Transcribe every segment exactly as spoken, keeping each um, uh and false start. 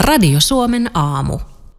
Radio Suomen aamu.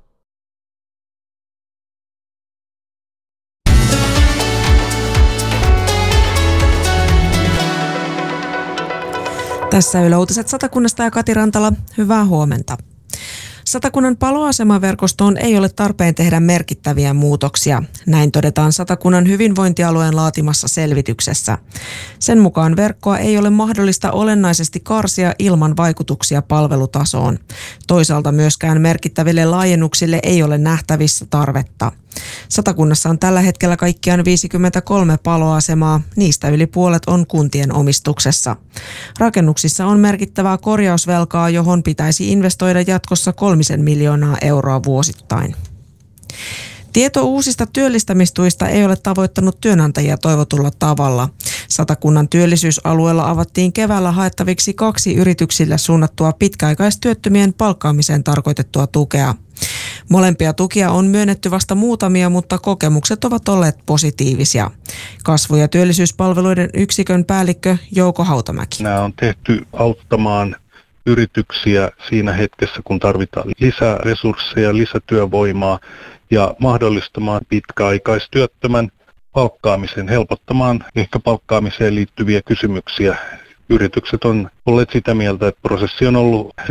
Tässä Yle Uutiset Satakunnasta ja Kati Rantala. Hyvää huomenta. Satakunnan paloasemaverkostoon ei ole tarpeen tehdä merkittäviä muutoksia. Näin todetaan Satakunnan hyvinvointialueen laatimassa selvityksessä. Sen mukaan verkkoa ei ole mahdollista olennaisesti karsia ilman vaikutuksia palvelutasoon. Toisaalta myöskään merkittäville laajennuksille ei ole nähtävissä tarvetta. Satakunnassa on tällä hetkellä kaikkiaan viisikymmentäkolme paloasemaa, niistä yli puolet on kuntien omistuksessa. Rakennuksissa on merkittävää korjausvelkaa, johon pitäisi investoida jatkossa kolmisen miljoonaa euroa vuosittain. Tieto uusista työllistämistuista ei ole tavoittanut työnantajia toivotulla tavalla. Satakunnan työllisyysalueella avattiin keväällä haettaviksi kaksi yrityksille suunnattua pitkäaikaistyöttömien palkkaamiseen tarkoitettua tukea. Molempia tukia on myönnetty vasta muutamia, mutta kokemukset ovat olleet positiivisia. Kasvu- ja työllisyyspalveluiden yksikön päällikkö Jouko Hautamäki. Nämä on tehty auttamaan yrityksiä siinä hetkessä, kun tarvitaan lisää resursseja, lisätyövoimaa ja mahdollistamaan pitkäaikaistyöttömän palkkaamisen, helpottamaan ehkä palkkaamiseen liittyviä kysymyksiä. Yritykset on olleet sitä mieltä, että prosessi on ollut